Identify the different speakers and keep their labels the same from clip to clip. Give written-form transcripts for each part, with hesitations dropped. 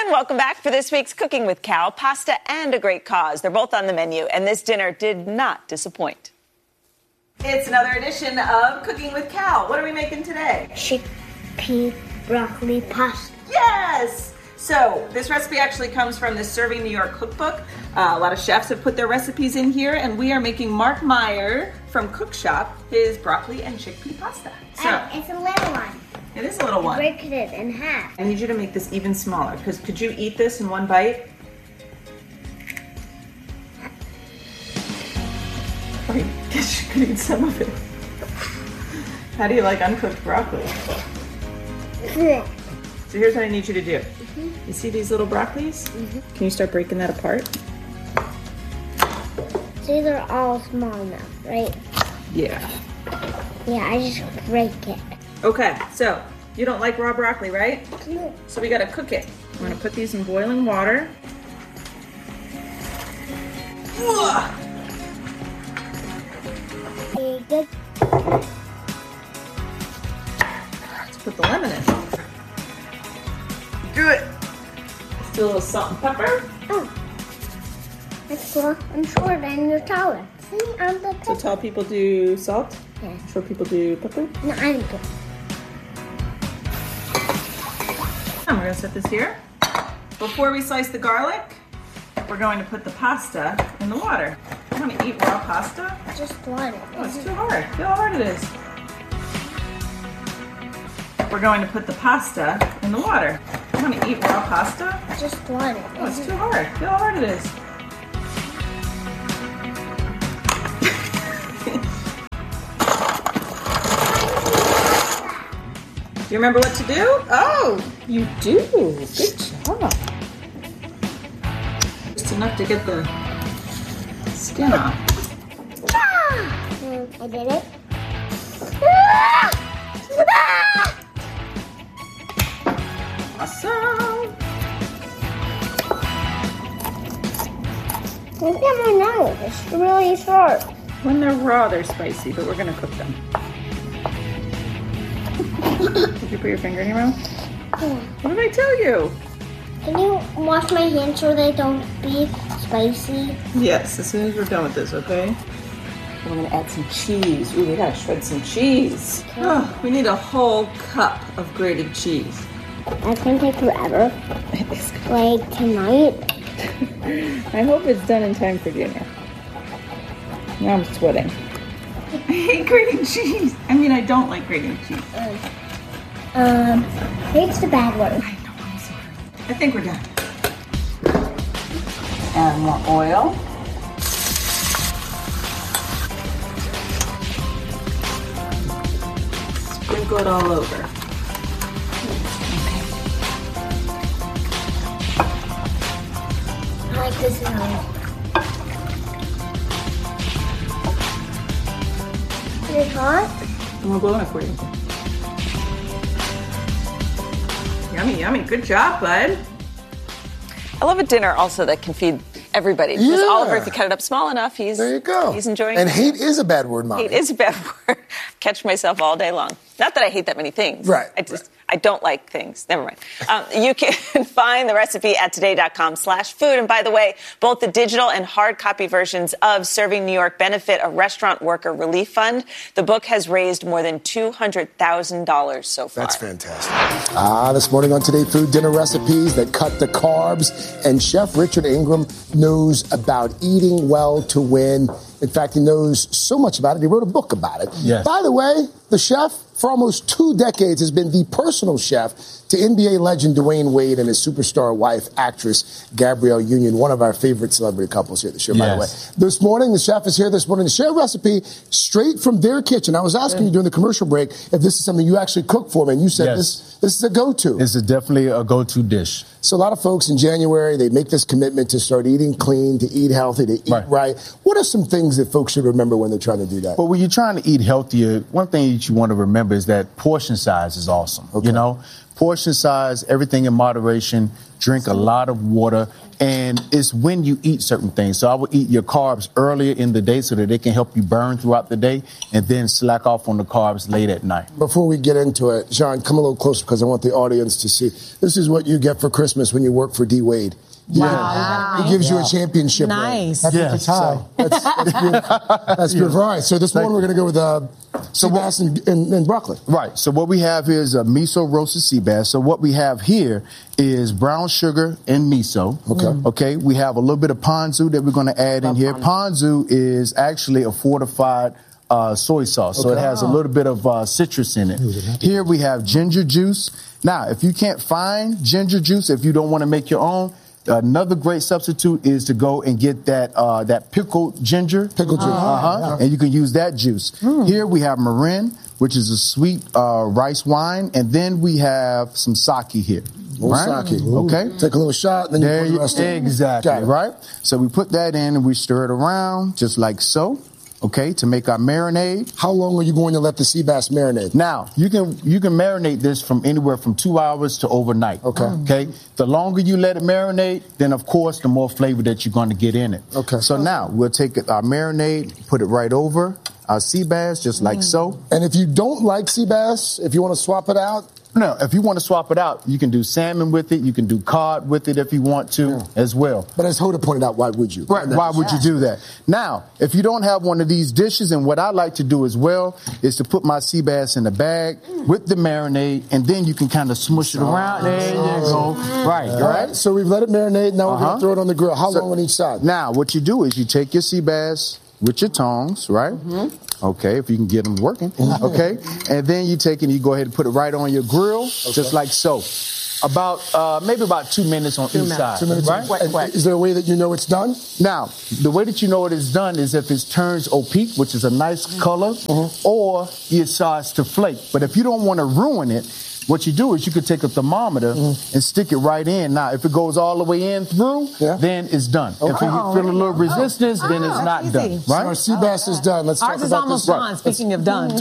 Speaker 1: And welcome back for this week's Cooking with Cal. Pasta and a great cause. They're both on the menu, and this dinner did not disappoint. It's another edition of Cooking with Cal. What are we making today?
Speaker 2: Chickpea broccoli pasta.
Speaker 1: Yes! So this recipe actually comes from the Serving New York cookbook. A lot of chefs have put their recipes in here, and we are making Mark Meyer from Cook Shop his broccoli and chickpea pasta. So
Speaker 2: It's a little one.
Speaker 1: it is a little one.
Speaker 2: Break it in half.
Speaker 1: I need you to make this even smaller, because could you eat this in one bite? Or you guess you could eat some of it. How do you like uncooked broccoli? So here's what I need you to do. You see these little broccolis? Can you start breaking that apart?
Speaker 2: See, they're all small enough, right?
Speaker 1: Yeah.
Speaker 2: Yeah, I just break it.
Speaker 1: Okay, so you don't like raw broccoli, right?
Speaker 2: No.
Speaker 1: So we gotta cook it. I'm gonna put these in boiling water. Ugh.
Speaker 2: Okay, good.
Speaker 1: Let's put the lemon in. Do it. Let's do a little salt and pepper.
Speaker 2: Oh. That's cool. I'm shorter than your taller. See, I'm the
Speaker 1: So
Speaker 2: pepper.
Speaker 1: tall people do salt,
Speaker 2: Yeah.
Speaker 1: short people do pepper.
Speaker 2: No, I'm good.
Speaker 1: And we're gonna set this here. Before we slice the garlic, we're going to put the pasta in the water. You wanna eat raw pasta?
Speaker 2: Just water.
Speaker 1: Oh, it's too hard. Feel how hard it is. We're going to put the pasta in the water. You wanna eat raw pasta?
Speaker 2: Just water.
Speaker 1: Oh, it's too hard. Feel how hard it is. Do you remember what to do? Oh, you do. Good job. Just enough to get the skin off.
Speaker 2: I did it.
Speaker 1: Awesome.
Speaker 2: Look at my nose. It's really sharp.
Speaker 1: When they're raw, they're spicy, but we're gonna cook them. Did you put your finger in your mouth? What did I tell you?
Speaker 2: Can you wash my hands so they don't be spicy?
Speaker 1: Yes, as soon as we're done with this, okay? We're gonna add some cheese. Ooh, we gotta shred some cheese. Oh, we need a whole cup of grated cheese.
Speaker 2: That's gonna take forever. Like tonight.
Speaker 1: I hope it's done in time for dinner. Now I'm sweating. I hate grating cheese. I mean, I don't like grating cheese.
Speaker 2: Hate's the bad word.
Speaker 1: I know, I'm sorry. I think we're done. And more oil. Sprinkle it all over.
Speaker 2: I like this now. Is it hot?
Speaker 1: And we're blowing it for you. Yummy, yummy. Good job, bud. I love a dinner also that can feed everybody. Because
Speaker 3: Yeah.
Speaker 1: Oliver, if you cut it up small enough, he's
Speaker 3: There you go.
Speaker 1: He's enjoying
Speaker 3: And
Speaker 1: it.
Speaker 3: hate is a bad word, Mommy.
Speaker 1: Hate is a bad word. Catch myself all day long. Not that I hate that many things.
Speaker 3: Right,
Speaker 1: I don't like things. Never mind. You can find the recipe at today.com/food. And by the way, both the digital and hard copy versions of Serving New York benefit a restaurant worker relief fund. The book has raised more than $200,000 so far.
Speaker 3: That's fantastic. This morning on Today Food, dinner recipes that cut the carbs. And Chef Richard Ingram knows about eating well to win. In fact, he knows so much about it, he wrote a book about it.
Speaker 4: Yes.
Speaker 3: By the way, the chef, for almost 2 decades, has been the personal chef to NBA legend Dwayne Wade and his superstar wife, actress Gabrielle Union, one of our favorite celebrity couples here at the show, by the way. This morning, the chef is here this morning to share a recipe straight from their kitchen. I was asking you during the commercial break if this is something you actually cook for me, and you said this is a go-to.
Speaker 4: It's definitely a go-to dish.
Speaker 3: So a lot of folks in January, they make this commitment to start eating clean, to eat healthy, to eat right. What What are some things that folks should remember when they're trying to do that?
Speaker 4: But when you're trying to eat healthier, one thing that you want to remember is that portion size is awesome.
Speaker 3: Okay.
Speaker 4: You know, portion size, everything in moderation, drink a lot of water, and it's when you eat certain things. So I would eat your carbs earlier in the day so that they can help you burn throughout the day, and then slack off on the carbs late at night.
Speaker 3: Before we get into it, John, come a little closer because I want the audience to see. This is what you get for Christmas when you work for D. Wade.
Speaker 5: Wow.
Speaker 3: He gives you a championship.
Speaker 5: Nice.
Speaker 3: That's a tie. That's beautiful. That's beautiful. All right, so this one we're going to go with sea bass and broccoli.
Speaker 4: Right. So what we have here is a miso roasted sea bass. So what we have here is brown sugar and miso.
Speaker 3: Okay.
Speaker 4: Okay. We have a little bit of ponzu that we're going to add in here. Ponzu is actually a fortified soy sauce. So it has a little bit of citrus in it. Here we have ginger juice. Now, if you can't find ginger juice, if you don't want to make your own, another great substitute is to go and get that pickled ginger.
Speaker 3: Pickled ginger.
Speaker 4: And you can use that juice. Here we have Marin, which is a sweet rice wine, and then we have some sake here. Right?
Speaker 3: Sake.
Speaker 4: Okay.
Speaker 3: Take a little shot, and then you put the rest in.
Speaker 4: Exactly. Right? So we put that in and we stir it around just like so. Okay, to make our marinade.
Speaker 3: How long are you going to let the sea bass marinate?
Speaker 4: Now, you can marinate this from anywhere from 2 hours to overnight.
Speaker 3: Okay.
Speaker 4: Okay. The longer you let it marinate, then of course the more flavor that you're going to get in it.
Speaker 3: Okay.
Speaker 4: So now we'll take our marinade, put it right over our sea bass, just like so.
Speaker 3: And if you don't like sea bass, if you want to swap it out,
Speaker 4: No, if you want to swap it out, you can do salmon with it. You can do cod with it if you want to as well.
Speaker 3: but as Hoda pointed out, why would you?
Speaker 4: Right. Why would you do that? Now, if you don't have one of these dishes, and what I like to do as well is to put my sea bass in a bag with the marinade, and then you can kind of smush it around. There you go. Right.
Speaker 3: All right, so we've let it marinate. Now we're going to throw it on the grill. How long on each side?
Speaker 4: Now, what you do is you take your sea bass with your tongs, right? Okay, if you can get them working. Okay, and then you take it and you go ahead and put it right on your grill, just like so. Maybe about 2 minutes on each side.
Speaker 3: 2 minutes.
Speaker 4: Right?
Speaker 3: And is there a way that you know it's done?
Speaker 4: Now, the way that you know it is done is if it turns opaque, which is a nice color, or it starts to flake. But if you don't want to ruin it, what you do is you could take a thermometer and stick it right in. Now, if it goes all the way in through, then it's done. If you feel a little resistance, then it's not done. Right?
Speaker 3: So our sea bass is done. Let's talk
Speaker 5: Ours is
Speaker 3: about
Speaker 5: almost
Speaker 3: this.
Speaker 5: done. Speaking of done.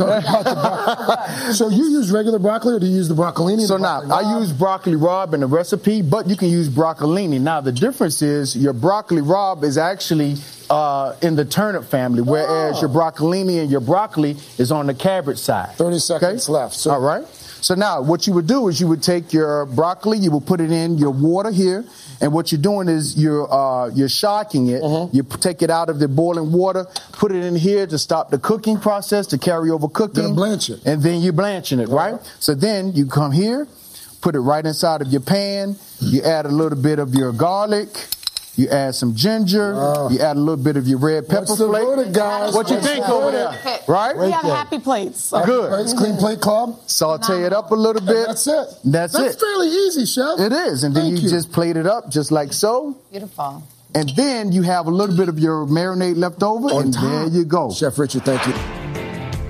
Speaker 3: So you use regular broccoli, or do you use the broccolini?
Speaker 4: So now, I use broccoli rabe in the recipe, but you can use broccolini. Now, the difference is your broccoli rabe is actually in the turnip family, whereas your broccolini and your broccoli is on the cabbage side.
Speaker 3: 30 seconds left. So
Speaker 4: all right. So now what you would do is you would take your broccoli, you will put it in your water here, and what you're doing is you're shocking it. You take it out of the boiling water, put it in here to stop the cooking process, to carry over cooking.
Speaker 3: Then blanch it.
Speaker 4: And then you're blanching it, right? So then you come here, put it right inside of your pan, you add a little bit of your garlic, you add some ginger, you add a little bit of your red pepper
Speaker 3: What's the
Speaker 4: flake.
Speaker 3: verdict, guys?
Speaker 4: What you think over there? Right?
Speaker 5: We have happy plates.
Speaker 4: Good.
Speaker 3: It's Clean Plate Club.
Speaker 4: Saute it up a little bit.
Speaker 3: That's it.
Speaker 4: That's it.
Speaker 3: That's fairly easy, Chef.
Speaker 4: It is. And then
Speaker 3: Thank
Speaker 4: you just plate it up just like so.
Speaker 5: Beautiful.
Speaker 4: And then you have a little bit of your marinade left over, and there you go.
Speaker 3: Chef Richard, thank you.